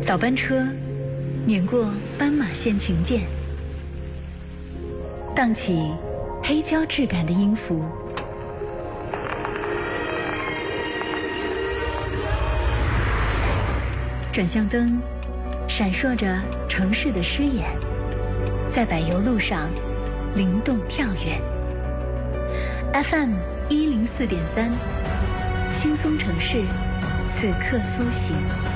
早班车碾过斑马线琴键，荡起黑胶质感的音符。转向灯闪烁着城市的诗眼，在柏油路上灵动跳跃。FM 104.3，轻松城市，此刻苏醒。